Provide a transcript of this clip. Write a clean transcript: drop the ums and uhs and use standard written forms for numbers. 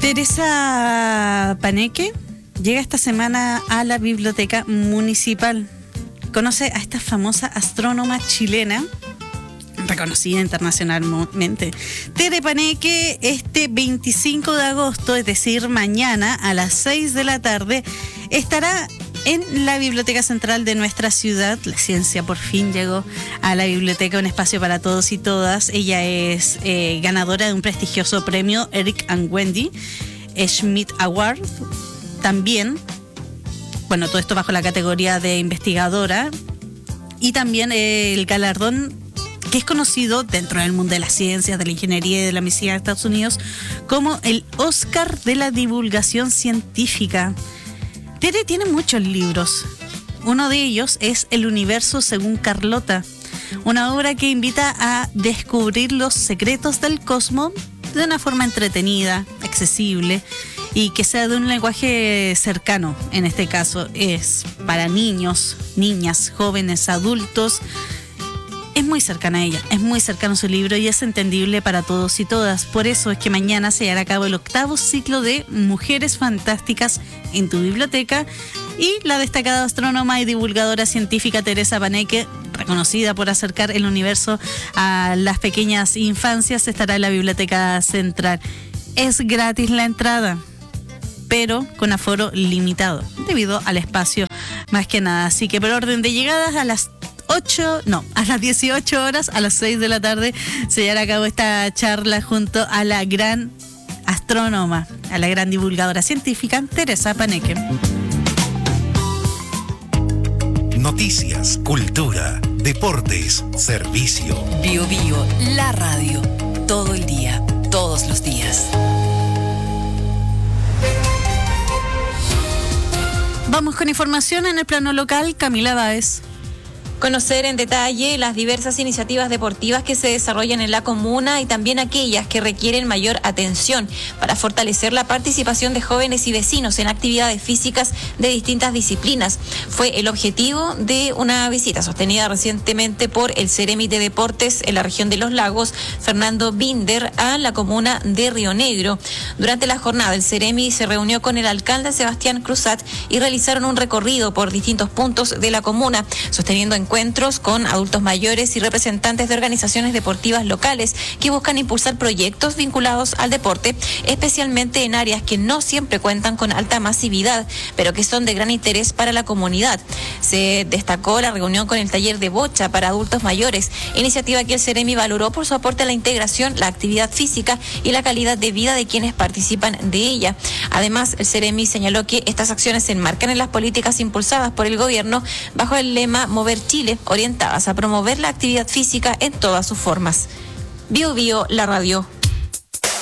Teresa Paneque llega esta semana a la Biblioteca Municipal. Conoce a esta famosa astrónoma chilena, reconocida internacionalmente. Tere Paneque, este 25 de agosto, es decir, mañana a las 6 de la tarde, estará en la Biblioteca Central de nuestra ciudad. La ciencia por fin llegó a la biblioteca, un espacio para todos y todas. Ella es ganadora de un prestigioso premio Eric and Wendy Schmidt Award. También, bueno, todo esto bajo la categoría de investigadora. Y también el galardón que es conocido dentro del mundo de las ciencias, de la ingeniería y de la medicina de Estados Unidos como el Oscar de la divulgación científica. Tere tiene muchos libros. Uno de ellos es El universo según Carlota, una obra que invita a descubrir los secretos del cosmos de una forma entretenida, accesible y que sea de un lenguaje cercano. En este caso es para niños, niñas, jóvenes, adultos. Es muy cercana a ella, es muy cercano su libro y es entendible para todos y todas. Por eso es que mañana se llevará a cabo el 8º ciclo de Mujeres Fantásticas en tu biblioteca, y la destacada astrónoma y divulgadora científica Teresa Paneque, reconocida por acercar el universo a las pequeñas infancias, estará en la Biblioteca Central. Es gratis la entrada, pero con aforo limitado, debido al espacio más que nada. Así que por orden de llegadas a las 18 horas, a las 6 de la tarde, se llevará a cabo esta charla junto a la gran astrónoma, a la gran divulgadora científica Teresa Paneque. Noticias, cultura, deportes, servicio. Bio Bio, la radio, todo el día, todos los días. Vamos con información en el plano local. Camila Báez. Conocer en detalle las diversas iniciativas deportivas que se desarrollan en la comuna y también aquellas que requieren mayor atención para fortalecer la participación de jóvenes y vecinos en actividades físicas de distintas disciplinas. Fue el objetivo de una visita sostenida recientemente por el Ceremi de Deportes en la región de Los Lagos, Fernando Binder, a la comuna de Río Negro. Durante la jornada, el Ceremi se reunió con el alcalde Sebastián Cruzat y realizaron un recorrido por distintos puntos de la comuna, sosteniendo encuentros con adultos mayores y representantes de organizaciones deportivas locales que buscan impulsar proyectos vinculados al deporte, especialmente en áreas que no siempre cuentan con alta masividad, pero que son de gran interés para la comunidad. Se destacó la reunión con el taller de bocha para adultos mayores, iniciativa que el Ceremi valoró por su aporte a la integración, la actividad física y la calidad de vida de quienes participan de ella. Además, el Ceremi señaló que estas acciones se enmarcan en las políticas impulsadas por el gobierno bajo el lema Mover Chile, orientadas a promover la actividad física en todas sus formas. Bio Bio, la radio.